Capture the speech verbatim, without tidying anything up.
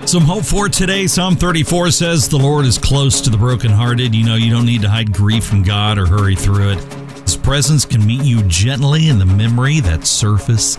Some hope for today. Psalm thirty-four says, the Lord is close to the brokenhearted. You know, you don't need to hide grief from God or hurry through it. His presence can meet you gently in the memory that surface